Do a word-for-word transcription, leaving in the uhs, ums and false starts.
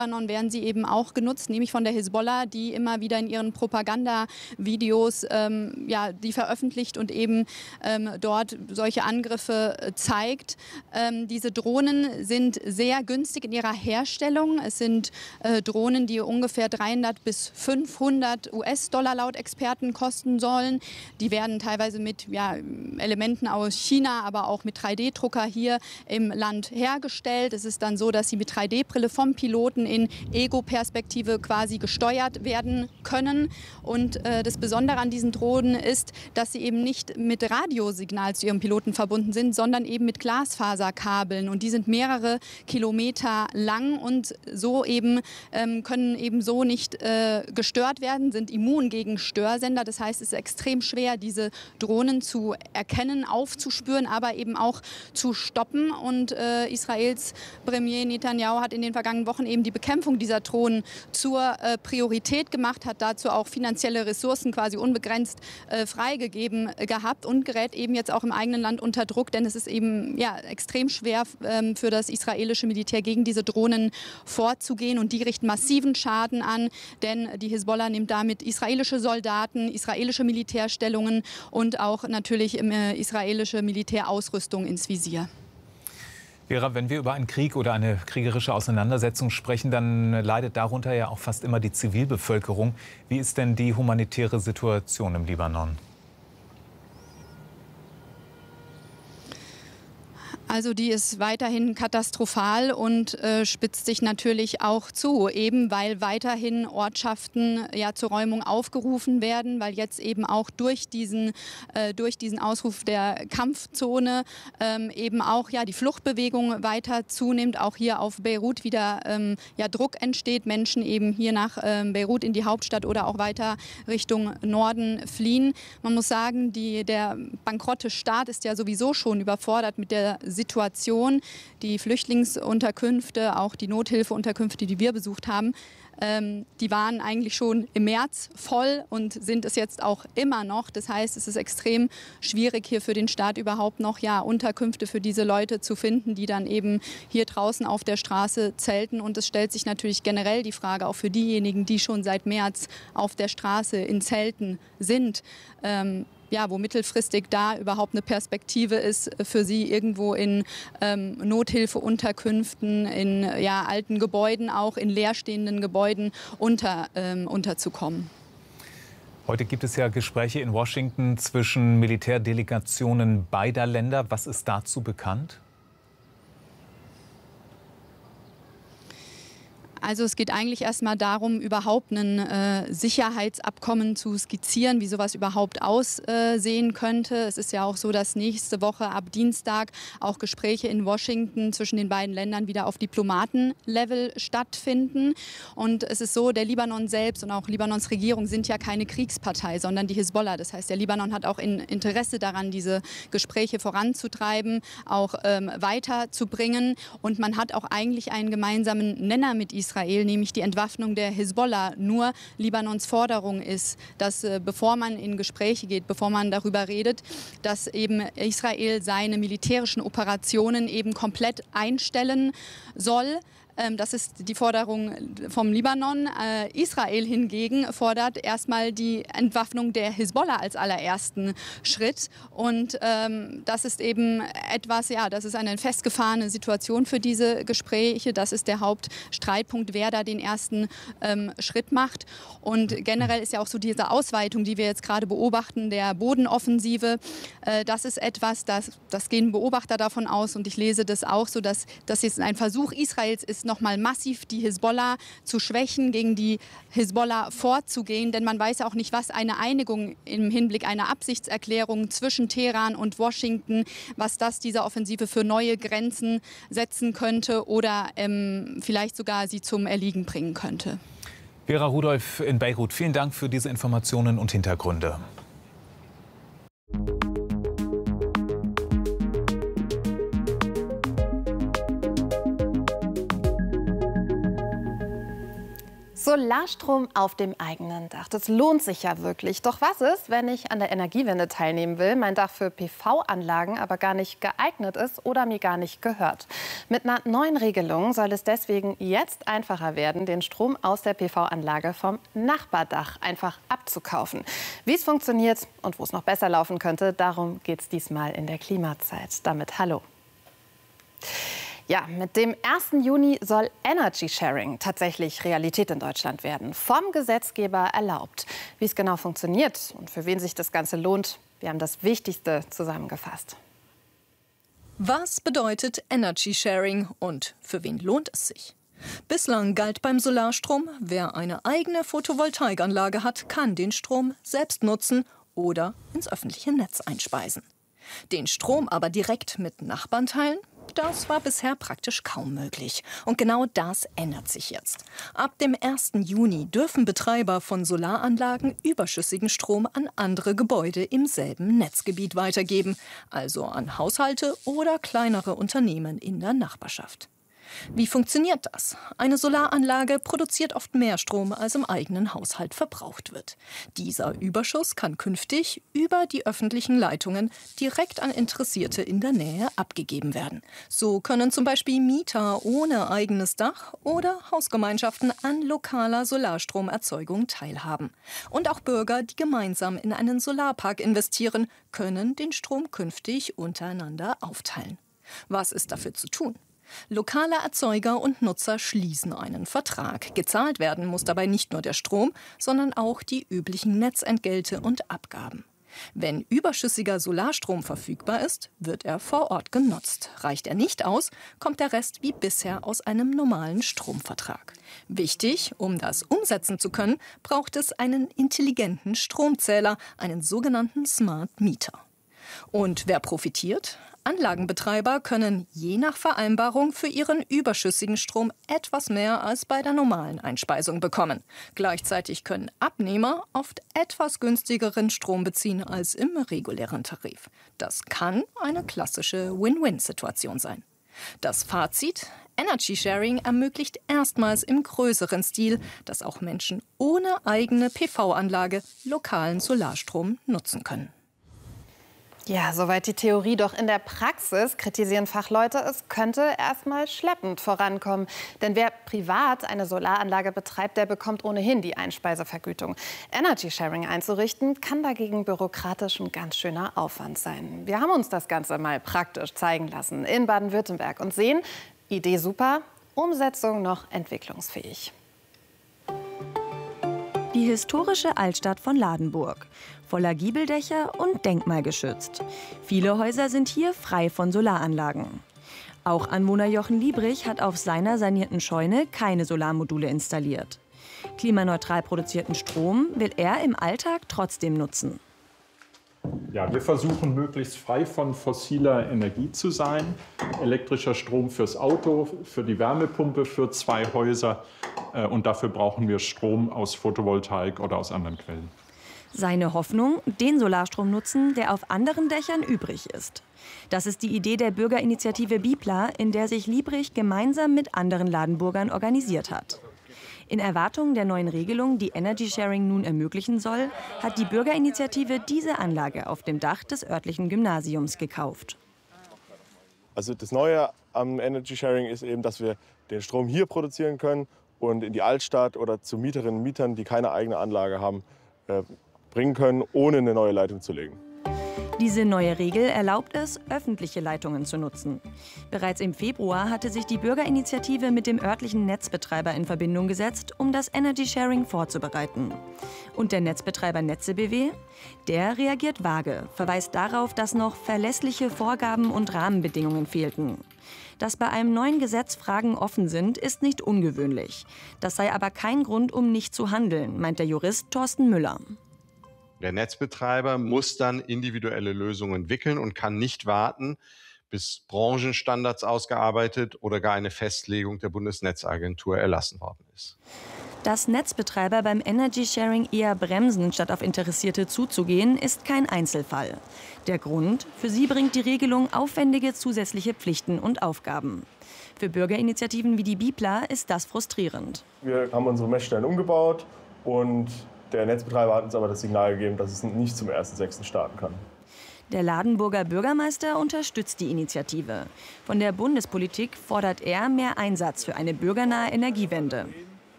Libanon werden sie eben auch genutzt, nämlich von der Hisbollah, die immer wieder in ihren Propagandavideos ähm, ja, die veröffentlicht und eben ähm, dort solche Angriffe äh, zeigt. Ähm, diese Drohnen sind sehr günstig in ihrer Herstellung. Es sind äh, Drohnen, die ungefähr dreihundert bis fünfhundert US-Dollar laut Experten kosten sollen. Die werden teilweise mit ja, Elementen aus China, aber auch mit drei D Drucker hier im Land hergestellt. Es ist dann so, dass sie mit drei D Brille vom Piloten in Ego-Perspektive quasi gesteuert werden können. Und äh, das Besondere an diesen Drohnen ist, dass sie eben nicht mit Radiosignal zu ihrem Piloten verbunden sind, sondern eben mit Glasfaserkabeln. Und die sind mehrere Kilometer lang und so eben ähm, können eben so nicht äh, gestört werden, sind immun gegen Störsender. Das heißt, es ist extrem schwer, diese Drohnen zu erkennen, aufzuspüren, aber eben auch zu stoppen. Und äh, Israels Premier Netanyahu hat in den vergangenen Wochen eben die Bekämpfung dieser Drohnen zur äh, Priorität gemacht, hat dazu auch finanzielle Ressourcen quasi unbegrenzt äh, freigegeben äh, gehabt und gerät eben jetzt auch im eigenen Land unter Druck, denn es ist eben ja, extrem schwer ähm, für das israelische Militär gegen diese Drohnen vorzugehen und die richten massiven Schaden an, denn die Hisbollah nimmt damit israelische Soldaten, israelische Militärstellungen und auch natürlich äh, israelische Militärausrüstung ins Visier. Vera, wenn wir über einen Krieg oder eine kriegerische Auseinandersetzung sprechen, dann leidet darunter ja auch fast immer die Zivilbevölkerung. Wie ist denn die humanitäre Situation im Libanon? Also die ist weiterhin katastrophal und äh, spitzt sich natürlich auch zu, eben weil weiterhin Ortschaften ja zur Räumung aufgerufen werden, weil jetzt eben auch durch diesen, äh, durch diesen Ausruf der Kampfzone ähm, eben auch ja, die Fluchtbewegung weiter zunimmt, auch hier auf Beirut wieder ähm, ja, Druck entsteht, Menschen eben hier nach ähm, Beirut in die Hauptstadt oder auch weiter Richtung Norden fliehen. Man muss sagen, die, der bankrotte Staat ist ja sowieso schon überfordert mit der Situation. Die Flüchtlingsunterkünfte, auch die Nothilfeunterkünfte, die wir besucht haben, ähm, die waren eigentlich schon im März voll und sind es jetzt auch immer noch. Das heißt, es ist extrem schwierig hier für den Staat überhaupt noch ja, Unterkünfte für diese Leute zu finden, die dann eben hier draußen auf der Straße zelten. Und es stellt sich natürlich generell die Frage, auch für diejenigen, die schon seit März auf der Straße in Zelten sind, ähm, ja, wo mittelfristig da überhaupt eine Perspektive ist, für sie irgendwo in ähm, Nothilfeunterkünften, in ja, alten Gebäuden, auch in leerstehenden Gebäuden unter, ähm, unterzukommen. Heute gibt es ja Gespräche in Washington zwischen Militärdelegationen beider Länder. Was ist dazu bekannt? Also es geht eigentlich erstmal darum, überhaupt ein äh, Sicherheitsabkommen zu skizzieren, wie sowas überhaupt aussehen könnte. Es ist ja auch so, dass nächste Woche ab Dienstag auch Gespräche in Washington zwischen den beiden Ländern wieder auf Diplomatenlevel stattfinden. Und es ist so, der Libanon selbst und auch Libanons Regierung sind ja keine Kriegspartei, sondern die Hisbollah. Das heißt, der Libanon hat auch in Interesse daran, diese Gespräche voranzutreiben, auch ähm, weiterzubringen. Und man hat auch eigentlich einen gemeinsamen Nenner mit Israel. Israel, nämlich die Entwaffnung der Hisbollah. Nur Libanons Forderung ist, dass äh, bevor man in Gespräche geht, bevor man darüber redet, dass eben Israel seine militärischen Operationen eben komplett einstellen soll. Ähm, das ist die Forderung vom Libanon. Äh, Israel hingegen fordert erstmal die Entwaffnung der Hisbollah als allerersten Schritt. Und ähm, das ist eben etwas, ja, das ist eine festgefahrene Situation für diese Gespräche. Das ist der Hauptstreitpunkt, wer da den ersten ähm, Schritt macht. Und generell ist ja auch so diese Ausweitung, die wir jetzt gerade beobachten, der Bodenoffensive. Äh, das ist etwas, das, das gehen Beobachter davon aus. Und ich lese das auch so, dass das jetzt ein Versuch Israels ist, nochmal massiv die Hisbollah zu schwächen, gegen die Hisbollah vorzugehen. Denn man weiß ja auch nicht, was eine Einigung im Hinblick einer Absichtserklärung zwischen Teheran und Washington, was das dieser Offensive für neue Grenzen setzen könnte oder ähm, vielleicht sogar sie zum Erliegen bringen könnte. Vera Rudolph in Beirut, vielen Dank für diese Informationen und Hintergründe. Solarstrom auf dem eigenen Dach, das lohnt sich ja wirklich. Doch was ist, wenn ich an der Energiewende teilnehmen will, mein Dach für P V-Anlagen aber gar nicht geeignet ist oder mir gar nicht gehört? Mit einer neuen Regelung soll es deswegen jetzt einfacher werden, den Strom aus der P V-Anlage vom Nachbardach einfach abzukaufen. Wie es funktioniert und wo es noch besser laufen könnte, darum geht es diesmal in der Klimazeit. Damit hallo. Ja, mit dem ersten Juni soll Energy Sharing tatsächlich Realität in Deutschland werden. Vom Gesetzgeber erlaubt. Wie es genau funktioniert und für wen sich das Ganze lohnt, wir haben das Wichtigste zusammengefasst. Was bedeutet Energy Sharing und für wen lohnt es sich? Bislang galt beim Solarstrom, wer eine eigene Photovoltaikanlage hat, kann den Strom selbst nutzen oder ins öffentliche Netz einspeisen. Den Strom aber direkt mit Nachbarn teilen? Das war bisher praktisch kaum möglich. Und genau das ändert sich jetzt. Ab dem ersten Juni dürfen Betreiber von Solaranlagen überschüssigen Strom an andere Gebäude im selben Netzgebiet weitergeben, also an Haushalte oder kleinere Unternehmen in der Nachbarschaft. Wie funktioniert das? Eine Solaranlage produziert oft mehr Strom, als im eigenen Haushalt verbraucht wird. Dieser Überschuss kann künftig über die öffentlichen Leitungen direkt an Interessierte in der Nähe abgegeben werden. So können zum Beispiel Mieter ohne eigenes Dach oder Hausgemeinschaften an lokaler Solarstromerzeugung teilhaben. Und auch Bürger, die gemeinsam in einen Solarpark investieren, können den Strom künftig untereinander aufteilen. Was ist dafür zu tun? Lokale Erzeuger und Nutzer schließen einen Vertrag. Gezahlt werden muss dabei nicht nur der Strom, sondern auch die üblichen Netzentgelte und Abgaben. Wenn überschüssiger Solarstrom verfügbar ist, wird er vor Ort genutzt. Reicht er nicht aus, kommt der Rest wie bisher aus einem normalen Stromvertrag. Wichtig, um das umsetzen zu können, braucht es einen intelligenten Stromzähler, einen sogenannten Smart Meter. Und wer profitiert? Anlagenbetreiber können je nach Vereinbarung für ihren überschüssigen Strom etwas mehr als bei der normalen Einspeisung bekommen. Gleichzeitig können Abnehmer oft etwas günstigeren Strom beziehen als im regulären Tarif. Das kann eine klassische Win-Win-Situation sein. Das Fazit: Energy Sharing ermöglicht erstmals im größeren Stil, dass auch Menschen ohne eigene P V-Anlage lokalen Solarstrom nutzen können. Ja, soweit die Theorie. Doch in der Praxis kritisieren Fachleute, es könnte erst mal schleppend vorankommen. Denn wer privat eine Solaranlage betreibt, der bekommt ohnehin die Einspeisevergütung. Energy Sharing einzurichten, kann dagegen bürokratisch ein ganz schöner Aufwand sein. Wir haben uns das Ganze mal praktisch zeigen lassen in Baden-Württemberg und sehen, Idee super, Umsetzung noch entwicklungsfähig. Die historische Altstadt von Ladenburg. Voller Giebeldächer und denkmalgeschützt. Viele Häuser sind hier frei von Solaranlagen. Auch Anwohner Jochen Liebrich hat auf seiner sanierten Scheune keine Solarmodule installiert. Klimaneutral produzierten Strom will er im Alltag trotzdem nutzen. Ja, wir versuchen, möglichst frei von fossiler Energie zu sein. Elektrischer Strom fürs Auto, für die Wärmepumpe, für zwei Häuser. Und dafür brauchen wir Strom aus Photovoltaik oder aus anderen Quellen. Seine Hoffnung: den Solarstrom nutzen, der auf anderen Dächern übrig ist. Das ist die Idee der Bürgerinitiative Bipla, in der sich Liebrich gemeinsam mit anderen Ladenburgern organisiert hat. In Erwartung der neuen Regelung, die Energy Sharing nun ermöglichen soll, hat die Bürgerinitiative diese Anlage auf dem Dach des örtlichen Gymnasiums gekauft. Also das Neue am Energy Sharing ist eben, dass wir den Strom hier produzieren können und in die Altstadt oder zu Mieterinnen und Mietern, die keine eigene Anlage haben, äh, bringen können, ohne eine neue Leitung zu legen. Diese neue Regel erlaubt es, öffentliche Leitungen zu nutzen. Bereits im Februar hatte sich die Bürgerinitiative mit dem örtlichen Netzbetreiber in Verbindung gesetzt, um das Energy Sharing vorzubereiten. Und der Netzbetreiber Netze B W? Der reagiert vage, verweist darauf, dass noch verlässliche Vorgaben und Rahmenbedingungen fehlten. Dass bei einem neuen Gesetz Fragen offen sind, ist nicht ungewöhnlich. Das sei aber kein Grund, um nicht zu handeln, meint der Jurist Thorsten Müller. Der Netzbetreiber muss dann individuelle Lösungen entwickeln und kann nicht warten, bis Branchenstandards ausgearbeitet oder gar eine Festlegung der Bundesnetzagentur erlassen worden ist. Dass Netzbetreiber beim Energy Sharing eher bremsen, statt auf Interessierte zuzugehen, ist kein Einzelfall. Der Grund? Für sie bringt die Regelung aufwendige zusätzliche Pflichten und Aufgaben. Für Bürgerinitiativen wie die Bipler ist das frustrierend. Wir haben unsere Messstellen umgebaut und der Netzbetreiber hat uns aber das Signal gegeben, dass es nicht zum ersten sechsten starten kann. Der Ladenburger Bürgermeister unterstützt die Initiative. Von der Bundespolitik fordert er mehr Einsatz für eine bürgernahe Energiewende.